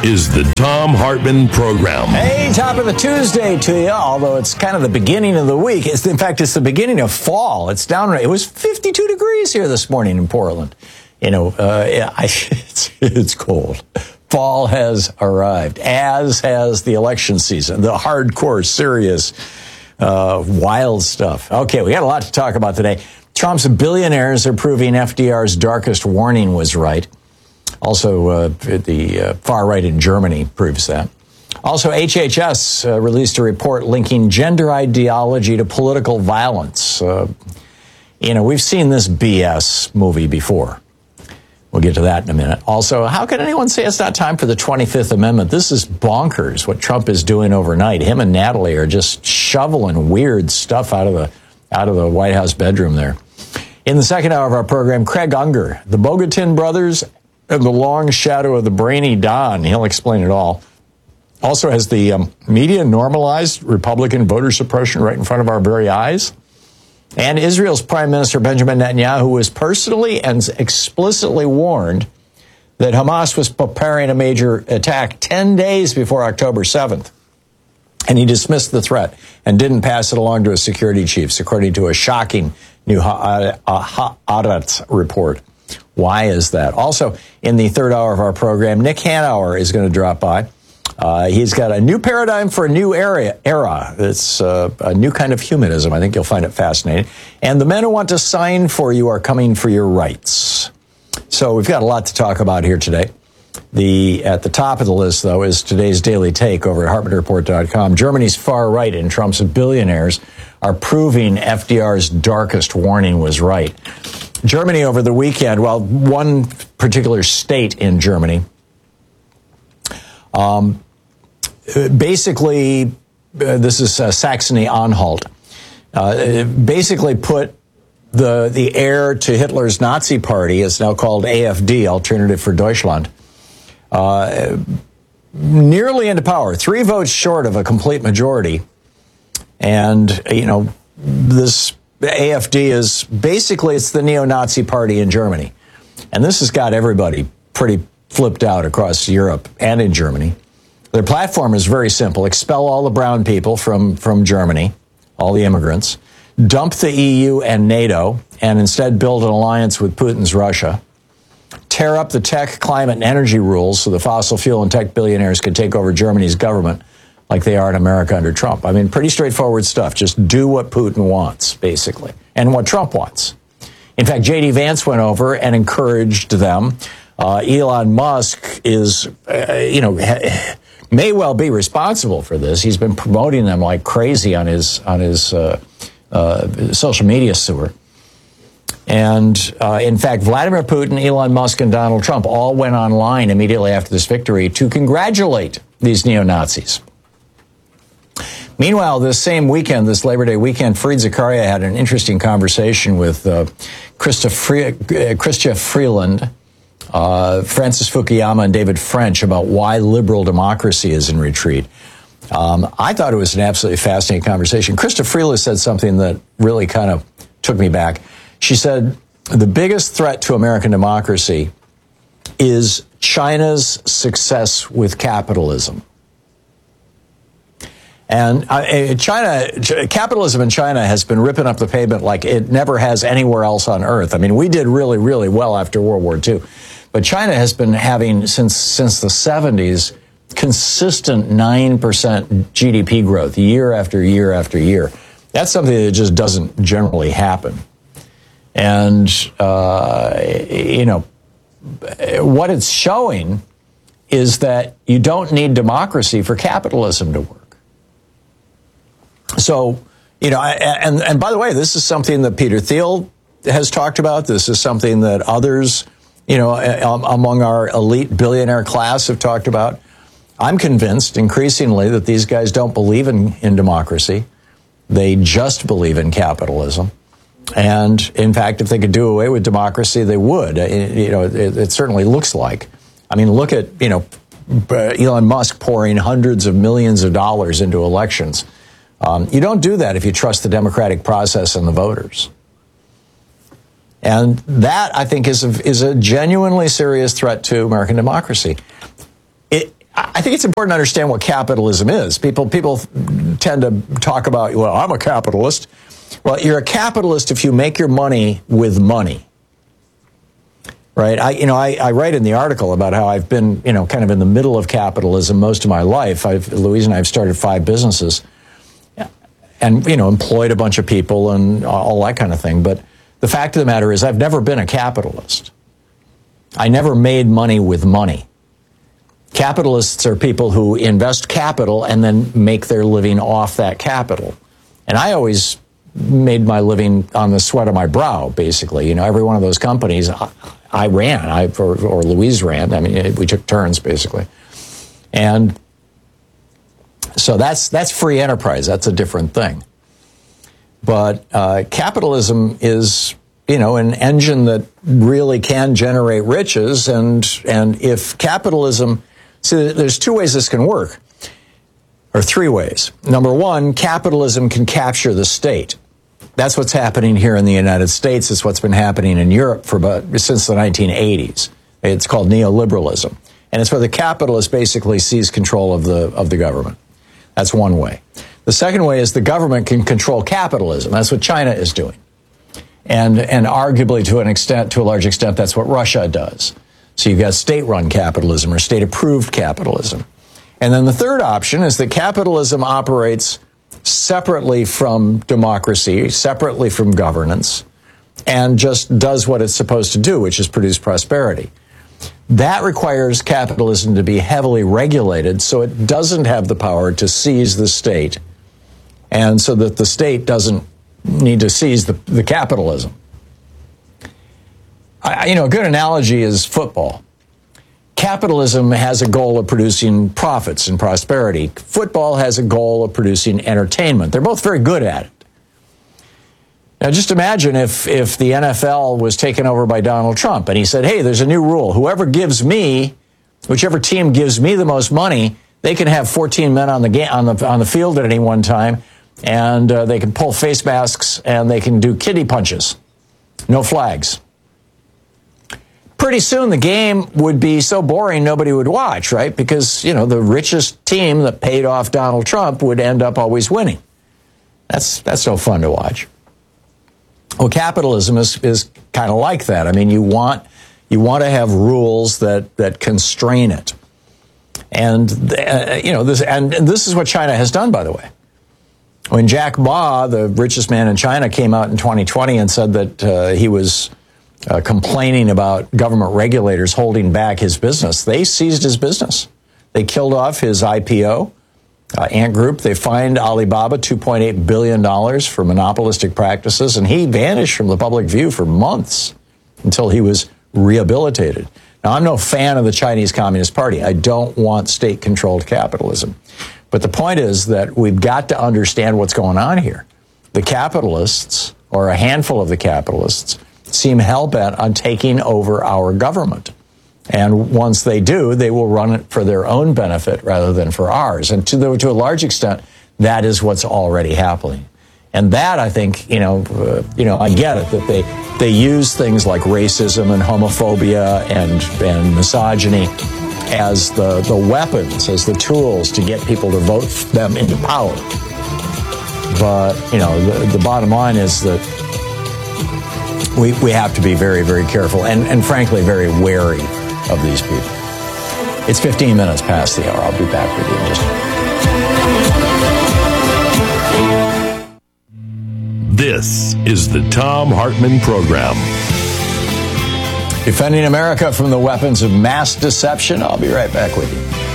is the Thom Hartmann Program. Hey, top of the Tuesday to you, although it's kind of the beginning of the week. In fact, it's the beginning of fall. It's down. It was 52 degrees here this morning in Portland. It's cold. Fall has arrived, as has the election season, the hardcore, serious, wild stuff. Okay, we got a lot to talk about today. Trump's billionaires are proving FDR's darkest warning was right. Also, the far right in Germany proves that. Also, HHS released a report linking gender ideology to political violence. We've seen this BS movie before. We'll get to that in a minute. Also, how can anyone say it's not time for the 25th Amendment? This is bonkers, what Trump is doing overnight. Him and Natalie are just shoveling weird stuff out of the White House bedroom there. In the second hour of our program, Craig Unger, the Bogatin brothers, and the long shadow of the brainy Don. He'll explain it all. Also, has the media normalized Republican voter suppression right in front of our very eyes? And Israel's Prime Minister Benjamin Netanyahu was personally and explicitly warned that Hamas was preparing a major attack 10 days before October 7th. And he dismissed the threat and didn't pass it along to his security chiefs, according to a shocking new Haaretz report. Why is that? Also, in the third hour of our program, Nick Hanauer is going to drop by. He's got a new paradigm for a new era. It's a new kind of humanism. I think you'll find it fascinating. And the men who want to sign for you are coming for your rights. So we've got a lot to talk about here today. At the top of the list, though, is today's Daily Take over at HartmannReport.com. Germany's far right and Trump's billionaires are proving FDR's darkest warning was right. Germany over the weekend, well, one particular state in Germany, basically, this is Saxony-Anhalt, basically put the heir to Hitler's Nazi party, it's now called AfD, Alternative for Deutschland, nearly into power, 3 votes short of a complete majority. And, this AfD is basically, it's the neo-Nazi party in Germany. And this has got everybody pretty flipped out across Europe and in Germany. Their platform is very simple. Expel all the brown people from Germany, all the immigrants, dump the EU and NATO, and instead build an alliance with Putin's Russia, tear up the tech, climate, and energy rules so the fossil fuel and tech billionaires can take over Germany's government like they are in America under Trump. I mean, pretty straightforward stuff. Just do what Putin wants, basically, and what Trump wants. In fact, J.D. Vance went over and encouraged them. Elon Musk is, may well be responsible for this. He's been promoting them like crazy on his social media sewer. And in fact, Vladimir Putin, Elon Musk, and Donald Trump all went online immediately after this victory to congratulate these neo-Nazis. Meanwhile, this same weekend, this Labor Day weekend, Fareed Zakaria had an interesting conversation with Chrystia Freeland, Francis Fukuyama, and David French about why liberal democracy is in retreat. I thought it was an absolutely fascinating conversation. Chrystia Freeland said something that really kind of took me back. She said, the biggest threat to American democracy is China's success with capitalism. And capitalism in China has been ripping up the pavement like it never has anywhere else on earth. I mean, we did really, really well after World War II. But China has been having, since the 70s, consistent 9% GDP growth year after year after year. That's something that just doesn't generally happen. And, what it's showing is that you don't need democracy for capitalism to work. So, and by the way, this is something that Peter Thiel has talked about. This is something that others, among our elite billionaire class have talked about. I'm convinced increasingly that these guys don't believe in democracy. They just believe in capitalism. And in fact, if they could do away with democracy, they would. It certainly looks like. I mean, look at, Elon Musk pouring hundreds of millions of dollars into elections. You don't do that if you trust the democratic process and the voters. And that, I think, is a genuinely serious threat to American democracy. I think it's important to understand what capitalism is. People tend to talk about, well, I'm a capitalist. Well, you're a capitalist if you make your money with money. Right? I write in the article about how I've been, kind of in the middle of capitalism most of my life. Louise and I have started 5 businesses and, employed a bunch of people and all that kind of thing. But the fact of the matter is I've never been a capitalist. I never made money with money. Capitalists are people who invest capital and then make their living off that capital. And I always made my living on the sweat of my brow, basically. Every one of those companies I ran, or Louise ran. I mean, we took turns, basically. And so that's free enterprise. That's a different thing. But capitalism is, an engine that really can generate riches. And if capitalism, see, there's 2 ways this can work, or 3 ways. Number 1, capitalism can capture the state. That's what's happening here in the United States. It's what's been happening in Europe since the 1980s. It's called neoliberalism. And it's where the capitalist basically seizes control of the government. That's one way. The second way is the government can control capitalism. That's what China is doing. And arguably to a large extent, that's what Russia does. So you've got state-run capitalism or state-approved capitalism. And then the third option is that capitalism operates separately from democracy, separately from governance, and just does what it's supposed to do, which is produce prosperity. That requires capitalism to be heavily regulated so it doesn't have the power to seize the state, and so that the state doesn't need to seize the capitalism. A good analogy is football. Capitalism has a goal of producing profits and prosperity. Football has a goal of producing entertainment. They're both very good at it. Now, just imagine if the NFL was taken over by Donald Trump and he said, hey, there's a new rule. Whichever team gives me the most money, they can have 14 men on the field at any one time, and they can pull face masks and they can do kiddie punches. No flags. Pretty soon the game would be so boring nobody would watch, right? Because, the richest team that paid off Donald Trump would end up always winning. That's no fun to watch. Well, capitalism is kind of like that. I mean, you want to have rules that constrain it. And this is what China has done, by the way. When Jack Ma, the richest man in China, came out in 2020 and said that he was complaining about government regulators holding back his business, they seized his business. They killed off his IPO, Ant Group. They fined Alibaba $2.8 billion for monopolistic practices, and he vanished from the public view for months until he was rehabilitated. Now, I'm no fan of the Chinese Communist Party. I don't want state-controlled capitalism. But the point is that we've got to understand what's going on here. The capitalists, or a handful of the capitalists, seem hell-bent on taking over our government. And once they do, they will run it for their own benefit rather than for ours. And to a large extent, that is what's already happening. And that, I think, I get it, that they use things like racism and homophobia and misogyny as the weapons, as the tools to get people to vote them into power. But, the bottom line is that we have to be very, very careful and frankly, very wary of these people. It's 15 minutes past the hour. I'll be back with you in just a minute. This is the Thom Hartmann Program. Defending America from the weapons of mass deception. I'll be right back with you.